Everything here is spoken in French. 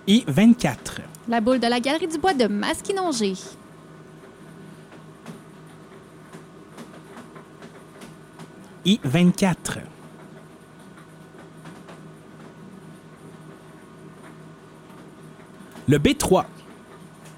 I-24. La boule de la Galerie du Bois de Masquinongé. I-24. Le B3.